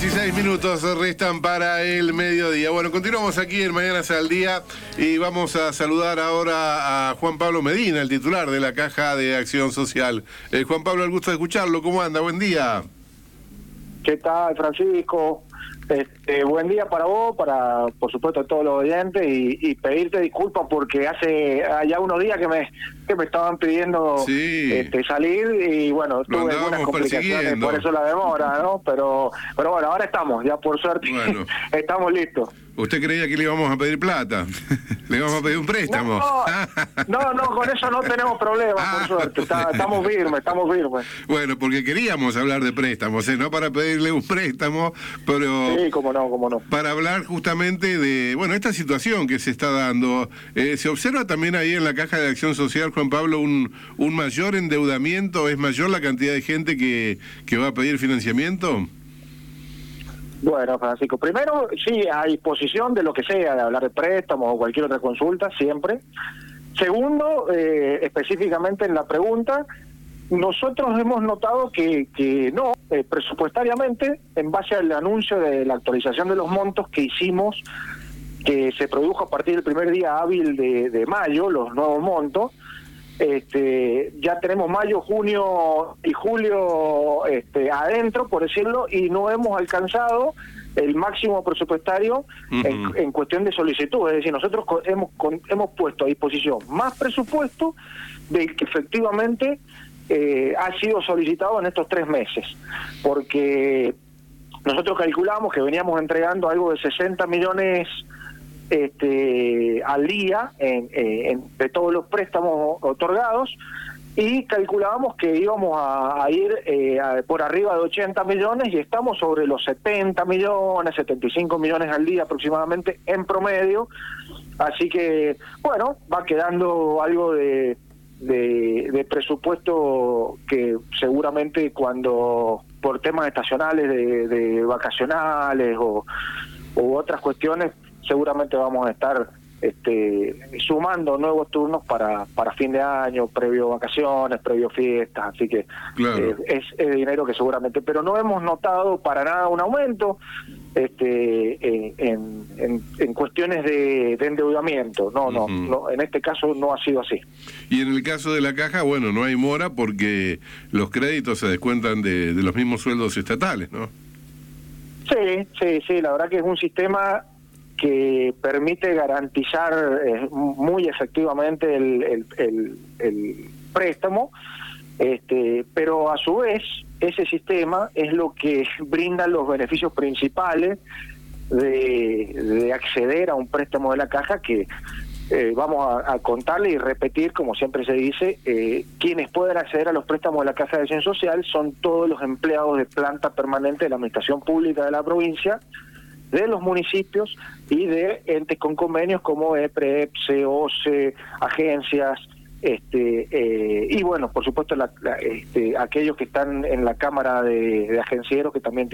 16 minutos restan para el mediodía. Bueno, continuamos aquí en Mañanas al Día y vamos a saludar ahora a Juan Pablo Medina, el titular de la Caja de Acción Social. Juan Pablo, el gusto de escucharlo. ¿Cómo anda? Buen día. ¿Qué tal, Francisco? Buen día para vos, para por supuesto todos los oyentes y pedirte disculpas porque hace ya unos días que me estaban pidiendo salir y bueno, tuve algunas complicaciones, por eso la demora, ¿no? Pero bueno, ahora estamos, ya por suerte estamos listos. ¿Usted creía que le íbamos a pedir plata? ¿Le íbamos a pedir un préstamo? No, con eso no tenemos problema, por suerte. Estamos firmes. Bueno, porque queríamos hablar de préstamos, no para pedirle un préstamo, pero... Sí, cómo no. Para hablar justamente de, bueno, esta situación que se está dando. ¿Se observa también ahí en la Caja de Acción Social, Juan Pablo, un mayor endeudamiento? ¿Es mayor la cantidad de gente que va a pedir financiamiento? Bueno, Francisco, primero, sí, a disposición de lo que sea, de hablar de préstamos o cualquier otra consulta, siempre. Segundo, específicamente en la pregunta, nosotros hemos notado que no, presupuestariamente, en base al anuncio de la actualización de los montos que hicimos, que se produjo a partir del primer día hábil de mayo, los nuevos montos, ya tenemos mayo, junio y julio adentro, por decirlo, y no hemos alcanzado el máximo presupuestario en cuestión de solicitud. Es decir, nosotros hemos puesto a disposición más presupuesto del que efectivamente ha sido solicitado en estos 3 meses, porque nosotros calculamos que veníamos entregando algo de 60 millones al día de todos los préstamos otorgados, y calculábamos que íbamos a ir por arriba de 80 millones y estamos sobre los 70 millones, 75 millones al día aproximadamente en promedio. Así que, bueno, va quedando algo de presupuesto que seguramente cuando por temas estacionales de vacacionales u otras cuestiones seguramente vamos a estar sumando nuevos turnos para fin de año, previo vacaciones, previo fiestas, así que claro. Es dinero que seguramente, pero no hemos notado para nada un aumento en cuestiones de endeudamiento, no, en este caso no ha sido así. Y en el caso de la Caja, bueno, no hay mora porque los créditos se descuentan de los mismos sueldos estatales, ¿no? Sí, la verdad que es un sistema que permite garantizar muy efectivamente el préstamo, pero a su vez ese sistema es lo que brinda los beneficios principales de acceder a un préstamo de la Caja, que vamos a contarle y repetir, como siempre se dice, quienes pueden acceder a los préstamos de la Caja de Acción Social son todos los empleados de planta permanente de la Administración Pública de la provincia, de los municipios y de entes con convenios como EPREP, COCE, agencias, y bueno, por supuesto aquellos que están en la Cámara de Agencieros, que también